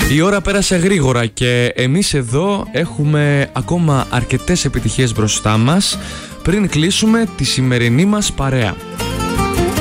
Η ώρα πέρασε γρήγορα και εμείς εδώ έχουμε ακόμα αρκετές επιτυχίες μπροστά μας πριν κλείσουμε τη σημερινή μας παρέα.